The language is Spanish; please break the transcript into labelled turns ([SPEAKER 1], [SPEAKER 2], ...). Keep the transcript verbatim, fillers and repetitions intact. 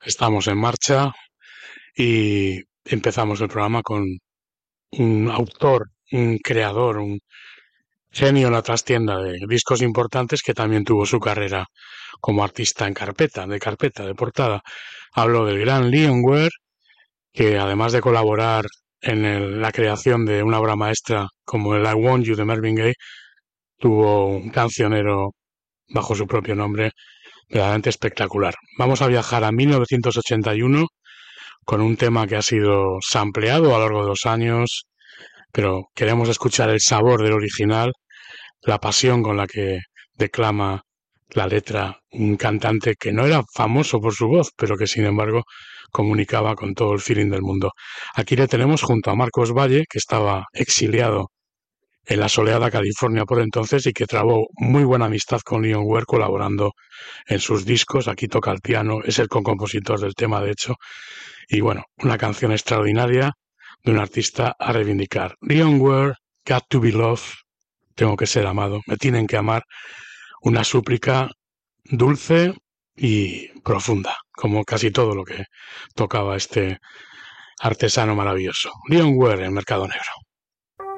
[SPEAKER 1] Estamos en marcha y empezamos el programa con un autor, un creador, un genio en la trastienda de discos importantes que también tuvo su carrera como artista en carpeta, de carpeta, de portada. Hablo del gran Leon Ware, que además de colaborar en el- la creación de una obra maestra como el I Want You de Marvin Gaye, tuvo un cancionero bajo su propio nombre verdaderamente espectacular. Vamos a viajar a mil novecientos ochenta y uno con un tema que ha sido sampleado a lo largo de los años, pero queremos escuchar el sabor del original, la pasión con la que declama la letra un cantante que no era famoso por su voz, pero que sin embargo comunicaba con todo el feeling del mundo. Aquí le tenemos junto a Marcos Valle, que estaba exiliado en la soleada California por entonces y que trabó muy buena amistad con Leon Ware colaborando en sus discos. Aquí toca el piano, es el concompositor del tema de hecho, y bueno, una canción extraordinaria de un artista a reivindicar. Leon Ware, Got to Be Loved, tengo que ser amado, me tienen que amar, una súplica dulce y profunda, como casi todo lo que tocaba este artesano maravilloso. Leon Ware en Mercado Negro.